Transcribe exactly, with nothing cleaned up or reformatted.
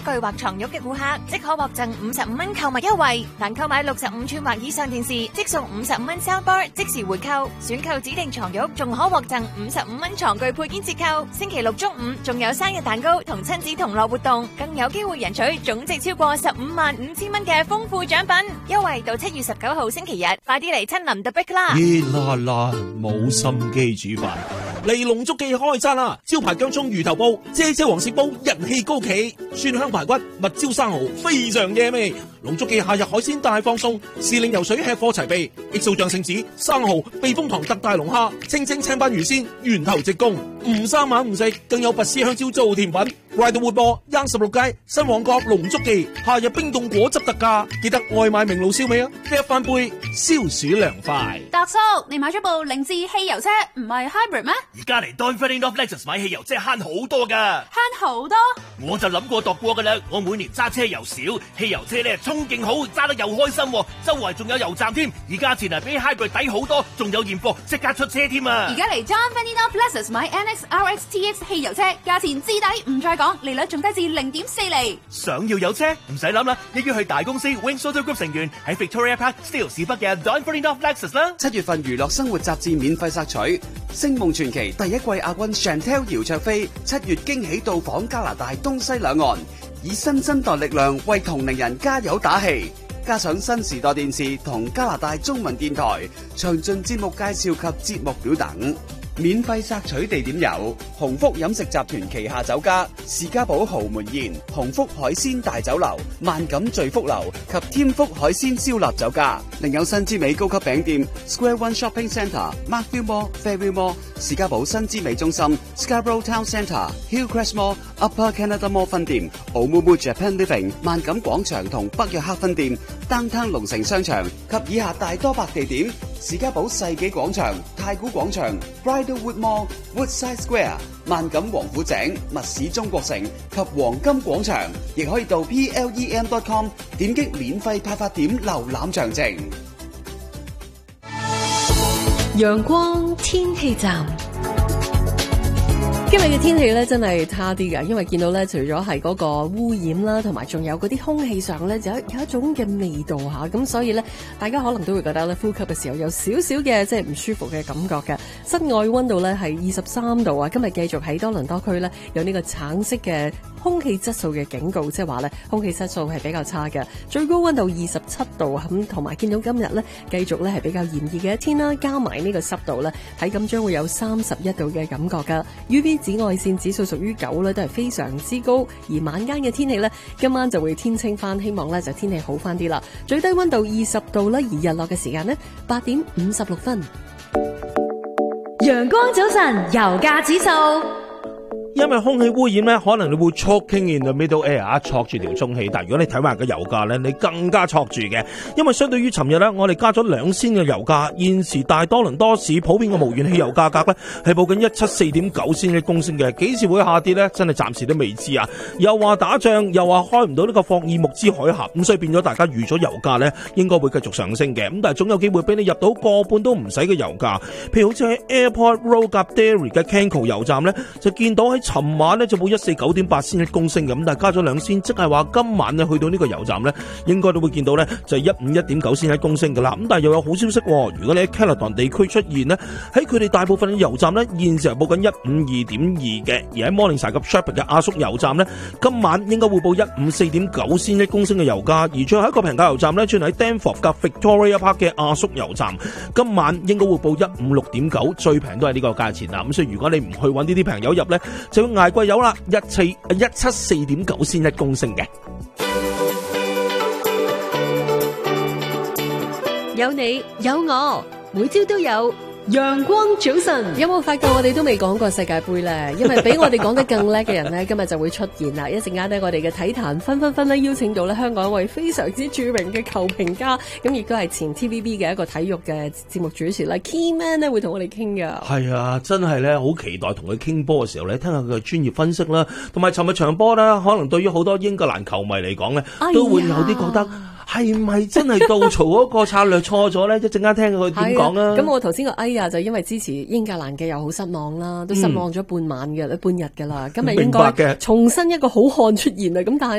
具或床褥嘅顧客，即可獲贈五十五蚊購物優惠。但購買六十五寸或以上電視，即送五十五蚊 soundbar 即時回購。選購指定床褥，仲可獲贈五十五蚊床具配件折扣。星期六中午仲有生日蛋糕同親子同樂活動，更有機會贏取總值超過十五萬五千蚊嘅豐富獎品。優惠到七月十九號星期日，快啲嚟親臨 The Brick 啦！ 熱辣辣，冇心機煮飯。嚟龍竹記開餐啦！招牌薑蔥魚頭煲、姐姐黃鱔煲人氣高企，蒜香排骨、蜜椒生蠔非常惹味。龍竹記夏日海鮮大放送，時令游水吃貨齊備，X O醬聖子、生蠔、避風塘特大龍蝦、清蒸青斑魚鮮、源頭直供，唔生猛唔食，更有拔絲香蕉做甜品。來到活播，Young 十六街新旺角龍竹記，夏日冰凍果汁特價，記得外賣名爐燒味啊！呢一翻杯消暑涼快。 達叔，你買咗部凌志汽油車，唔係 hybrid 咩？ 而家嚟 Don Ferdinand of Lexus 買汽油車慳好多噶， 慳好多？ 我就諗過度過噶啦，我每年揸車又少，汽油車咧衝勁好，揸得又開心，周圍仲有油站添，而價錢啊比 hybrid 抵好多，仲有現貨即刻出車添啊！ 而家嚟 Don Ferdinand of Lexus 買 N X R X T X 汽油車，價錢至抵唔再講，利率仲低至零點四厘。 想要有車唔使諗啦，一於去大公司 Wings Auto Group 成員喺 Victoria Park Steeles 市北嘅 Don Ferdinand of Lexus 啦。 七月份娛樂生活雜誌免費索取，《星夢傳奇》第一季亞軍 Chantel 姚焯菲七月驚喜到訪加拿大東西兩岸，以新生代力量為同齡人加油打氣。加上新時代電視同加拿大中文電台詳盡節目介紹及節目表等。免費索取地點有鴻福飲食集團旗下酒家士嘉堡豪門宴、鴻福海鮮大酒樓、萬錦聚福樓及添福海鮮燒臘酒家，另有新之美高級餅店 Square One Shopping Centre、Markville Mall、Fairview Mall、士嘉堡新之美中心、Scarborough Town Centre、Hillcrest Mall、Upper Canada Mall 分店、Oumuamua Japan Living、萬錦廣場同北約克分店、Downtown 龍城商場及以下大多百地點。士嘉堡世紀廣場、太古廣場、Bridlewood Mall、Woodside Square、萬錦王府井、密市中國城及黃金廣場，亦可以到 P L E M dot com 點擊免費派發點瀏覽詳情。 陽光天氣站。今日嘅天氣咧真係差啲㗎，因為見到咧除咗係嗰個污染啦，同埋仲有嗰啲空氣上咧就有有一種嘅味道吓，咁所以咧大家可能都會覺得咧呼吸嘅時候有少少嘅即係唔舒服嘅感覺嘅。室外溫度咧係二十三度啊，今日繼續喺多倫多區咧有呢個橙色嘅空氣質素嘅警告，即係話咧空氣質素係比較差嘅，最高溫度二十七度咁，同埋見到今日咧繼續咧係比較炎熱嘅一天啦，加埋呢個濕度咧，體感將會有三十一度嘅感覺㗎。U V 紫外線指數屬於九咧，都係非常之高。而晚間嘅天氣咧，今晚就會天清翻，希望咧就天氣好翻啲啦。最低溫度二十度啦，而日落嘅時間呢，八點五十六分。 陽光早晨，油價指數。 因為空氣污染咧，可能你會 choking in the middle air 啊，戳住條中氣。但如果你睇埋個油價咧，你更加戳住嘅。因為相對於尋日咧，我哋加咗兩仙嘅油價，現時大多倫多市普遍嘅無鉛汽油價格咧係報緊一七四點九仙一公升嘅。幾時會下跌咧？真係暫時都未知啊！又話打仗，又話開唔到呢個霍爾木茲海峽，咁所以變咗大家預咗油價咧應該會繼續上升嘅。咁但係總有機會俾你入到個半都唔使嘅油價。譬如好似喺 Airport Road 夾 Dairy 嘅 Kenco 油站咧，就見到喺尋晚咧就冇一四九點八仙一公升嘅，咁但係加咗兩仙，即係話今晚咧去到呢個油站咧，應該都會見到咧就係一五一點九仙一公升噶啦。咁但係又有好消息，如果你喺 Caledon 地區出現呢，喺佢哋大部分嘅油站咧，現時係報緊一五二點二嘅，而喺 Morningside 及 Sheppard 嘅阿叔油站咧，今晚應該會報一五四點九仙一公升嘅油價。而最後一個平價油站咧，轉喺 Danforth 及 Victoria Park 嘅阿叔油站，今晚應該會報一五六點九，最平都係呢個價錢啦。咁所以如果你唔去揾呢啲平油入咧，就要捱貴油啦，一七一七四點九仙一公升嘅。 有你有我，每朝都有陽光早晨。有冇發覺我哋都未講過世界盃咧？因為比我哋講得更叻嘅人咧，今日就會出現啦。一陣間咧，我哋嘅體壇紛紛紛咧邀請到咧香港一位非常之著名嘅球評家，咁亦都係前 T V B 嘅一個體育嘅節目主持啦 Key Man 咧會同我哋傾噶。 係啊，真係咧好期待同佢傾波嘅時候咧，聽下佢嘅專業分析啦，同埋尋日場波啦，可能對於好多英格蘭球迷嚟講咧，都會有啲覺得。係咪真係杜曹嗰個策略錯咗咧？一陣間聽佢點講啦。 咁我頭先個哎呀，就因為支持英格蘭嘅又好失望啦，都失望咗半晚嘅、嗯、半日噶啦。今日應該重新一個好漢出現啦。咁但係